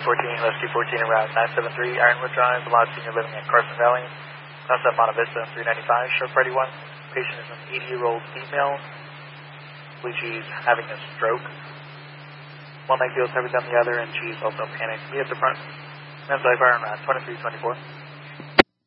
14, Rescue 14 en route 973, Ironwood Drive, velocity you're living at Carson Valley. Cross up Monte Vista 395, show Freddy 1. Patient is an 80-year-old female. I believe she's having a stroke. One leg feels heavier than the other, and she's also panicked. Me at the front. Man's life, Iron route 2324.